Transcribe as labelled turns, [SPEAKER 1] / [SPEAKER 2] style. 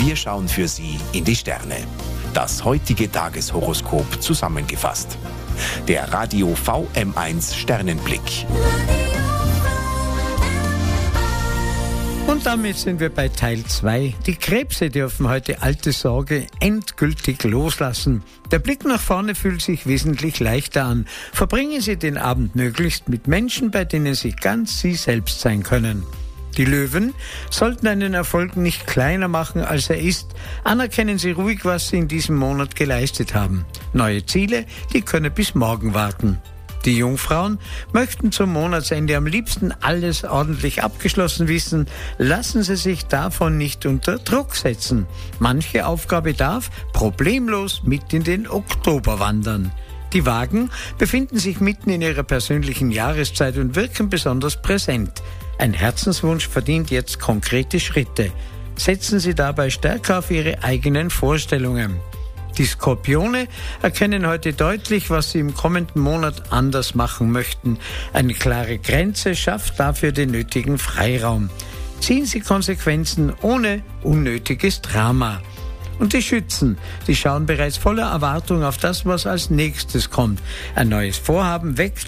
[SPEAKER 1] Wir schauen für Sie in die Sterne. Das heutige Tageshoroskop zusammengefasst. Der Radio VM1 Sternenblick.
[SPEAKER 2] Und damit sind wir bei Teil 2. Die Krebse dürfen heute alte Sorge endgültig loslassen. Der Blick nach vorne fühlt sich wesentlich leichter an. Verbringen Sie den Abend möglichst mit Menschen, bei denen Sie ganz Sie selbst sein können. Die Löwen sollten einen Erfolg nicht kleiner machen, als er ist. Anerkennen Sie ruhig, was Sie in diesem Monat geleistet haben. Neue Ziele, die können bis morgen warten. Die Jungfrauen möchten zum Monatsende am liebsten alles ordentlich abgeschlossen wissen. Lassen Sie sich davon nicht unter Druck setzen. Manche Aufgabe darf problemlos mit in den Oktober wandern. Die Wagen befinden sich mitten in ihrer persönlichen Jahreszeit und wirken besonders präsent. Ein Herzenswunsch verdient jetzt konkrete Schritte. Setzen Sie dabei stärker auf Ihre eigenen Vorstellungen. Die Skorpione erkennen heute deutlich, was sie im kommenden Monat anders machen möchten. Eine klare Grenze schafft dafür den nötigen Freiraum. Ziehen Sie Konsequenzen ohne unnötiges Drama. Und die Schützen, die schauen bereits voller Erwartung auf das, was als nächstes kommt. Ein neues Vorhaben weckt